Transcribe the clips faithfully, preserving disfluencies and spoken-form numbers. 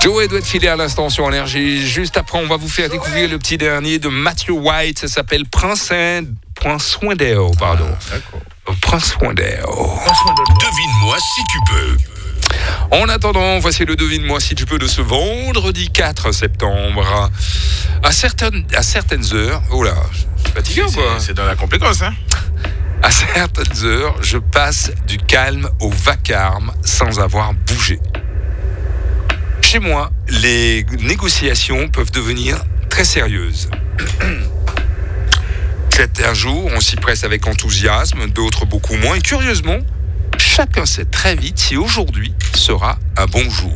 Joey doit être filé à l'instant sur Énergie. Juste après, on va vous faire découvrir le petit dernier de Matthew White. Ça s'appelle Prince Prince Wendell, pardon. Ah, d'accord. Prince Wendell. Devine-moi si tu peux. En attendant, voici le devine-moi si tu peux de ce vendredi quatre septembre. À certaines, à certaines heures, oh là, je suis fatigué ou quoi ? C'est dans la compétence, hein. À certaines heures, je passe du calme au vacarme sans avoir bougé. Chez moi, les négociations peuvent devenir très sérieuses. Certains jours, on s'y presse avec enthousiasme, d'autres beaucoup moins. Et curieusement, chacun sait très vite si aujourd'hui sera un bon jour.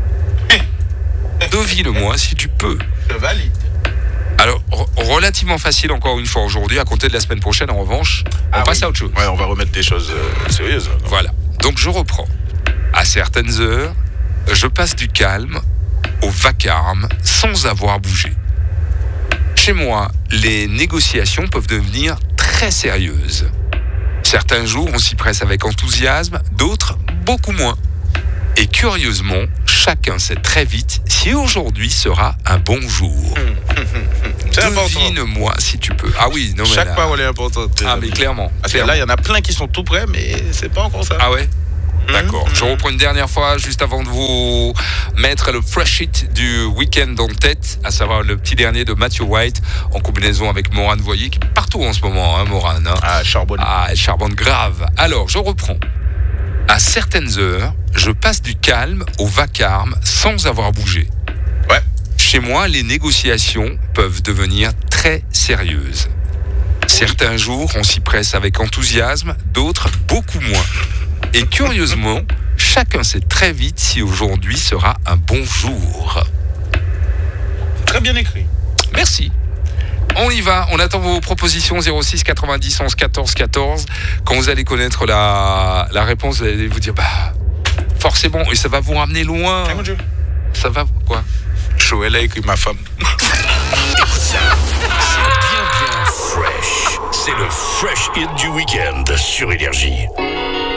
Devine-moi si tu peux. Je valide. Alors, r- relativement facile encore une fois aujourd'hui. À compter de la semaine prochaine, en revanche, on Ah passe oui. à autre chose. Ouais, on va remettre des choses euh, sérieuses. là. Voilà. Donc je reprends. À certaines heures, je passe du calme au vacarme sans avoir bougé. Chez moi, les négociations peuvent devenir très sérieuses. Certains jours, on s'y presse avec enthousiasme, d'autres beaucoup moins. Et curieusement, chacun sait très vite si aujourd'hui sera un bon jour. C'est important. Devine-moi si tu peux. Ah oui, non mais Chaque là- parole est importante. Ah mais clairement. Parce que clairement. là, il y en a plein qui sont tout prêts, mais c'est pas encore ça. Ah ouais. D'accord. Mhm. Je reprends une dernière fois juste avant de vous mettre le fresh hit du week-end en tête, à savoir le petit dernier de Matthew White en combinaison avec Morane Voyer qui est partout en ce moment, hein, Morane. Hein. Ah, charbonne. Ah, elle charbonne grave. Alors, je reprends. À certaines heures, je passe du calme au vacarme sans avoir bougé. Ouais. Chez moi, les négociations peuvent devenir très sérieuses. Certains jours, on s'y presse avec enthousiasme, d'autres beaucoup moins. Et curieusement, chacun sait très vite si aujourd'hui sera un bon jour. Très bien écrit. Merci. On y va, on attend vos propositions zéro six quatre-vingt-dix onze quatorze quatorze. Quand vous allez connaître la, la réponse, vous allez vous dire, bah, forcément, et ça va vous ramener loin. Ah, mon Dieu. Ça va, quoi ? Joël a écrit ma femme. C'est bien, bien fresh. C'est le fresh hit du week-end sur Énergie.